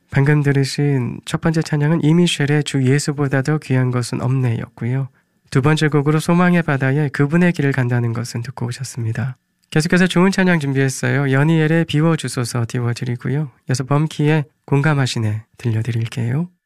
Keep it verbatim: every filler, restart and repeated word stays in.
방금 들으신 첫 번째 찬양은 이미셸의 주 예수보다 더 귀한 것은 없네 였고요. 두 번째 곡으로 소망의 바다에 그분의 길을 간다는 것은 듣고 오셨습니다. 계속해서 좋은 찬양 준비했어요. 연희엘의 비워주소서 띄워드리고요. 이어서 범키의 공감하시네 들려드릴게요.